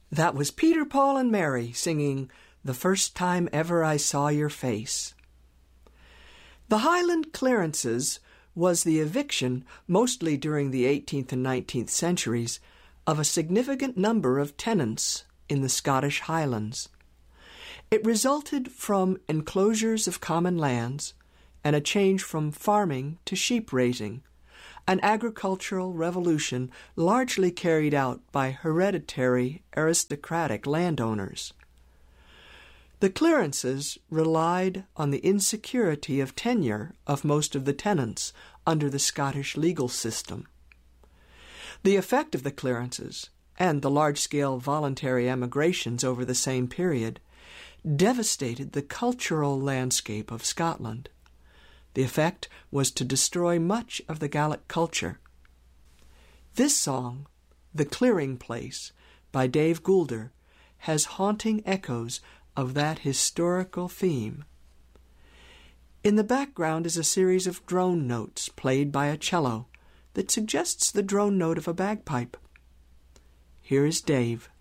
That was Peter, Paul, and Mary singing "The First Time Ever I Saw Your Face." The Highland Clearances was the eviction, mostly during the 18th and 19th centuries, of a significant number of tenants in the Scottish Highlands. It resulted from enclosures of common lands and a change from farming to sheep raising, an agricultural revolution largely carried out by hereditary aristocratic landowners. The clearances relied on the insecurity of tenure of most of the tenants under the Scottish legal system. The effect of the clearances, and the large-scale voluntary emigrations over the same period, devastated the cultural landscape of Scotland. The effect was to destroy much of the Gaelic culture. This song, "The Clearing Place," by Dave Goulder, has haunting echoes of that historical theme. In the background is a series of drone notes played by a cello that suggests the drone note of a bagpipe. Here is Dave.